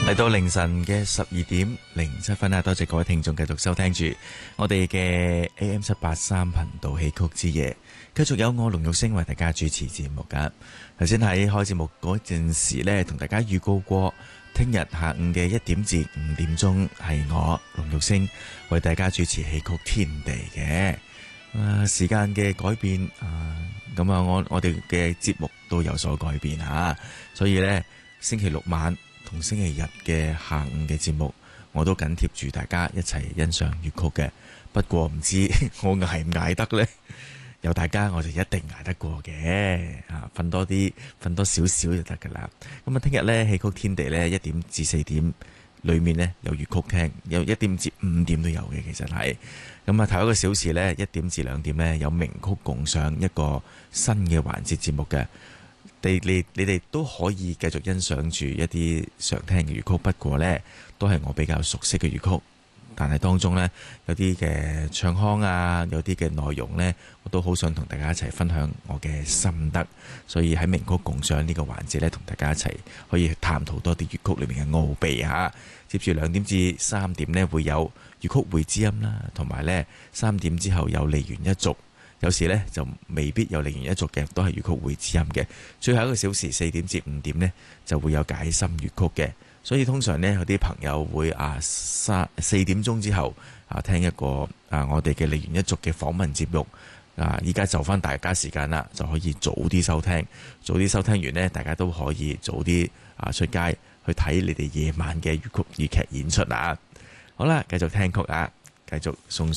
嚟到凌晨嘅12:07啊！多謝各位聽眾繼續收聽住我哋嘅 AM783頻道戲曲之夜，繼續有我龍玉星為大家主持節目噶。頭先喺開節目嗰陣時呢，同大家預告過，聽日下午嘅1點至5點鐘係我龍玉星為大家主持戲曲天地嘅。時間嘅改變咁我哋嘅節目都有所改變吓，所以呢，星期六晚同星期日嘅下午嘅節目，我都緊貼住大家一齊欣賞粵曲嘅。不過唔知我捱唔捱得呢？有大家我就一定捱得過嘅。瞓多啲，瞓多少少就得噶啦。咁聽日呢，戲曲天地呢，1點至4點裏面呢，有粵曲聽，有1點至5點都有嘅。其實係咁頭一個小時呢，1點至2點呢，有名曲共賞一個新嘅環節節目嘅。你哋都可以繼續欣賞住一啲常聽嘅粵曲，不過呢都係我比較熟悉嘅粵曲，但係當中呢，有啲嘅唱腔有啲嘅內容呢，我都好想同大家一齊分享我嘅心得，所以喺名曲共賞呢個環節呢，同大家一齊可以探討多啲粵曲裏面嘅奧秘嚇。接住2點至3點呢，會有粵曲會知音啦，同埋呢3點之後有梨園一續。有時呢就未必有梨園一續嘅，都係粵曲會知音嘅。最後一個小時4點至5點呢，就會有解心粵曲嘅。所以通常呢，有啲朋友會4點鐘之後聽一個我哋嘅梨園一續嘅訪問節目。依家就翻大家時間啦，就可以早啲收聽。早啲收聽完呢，大家都可以早啲出街去睇你哋夜晚嘅粵曲粵劇演出啊！好啦，繼續聽曲繼續送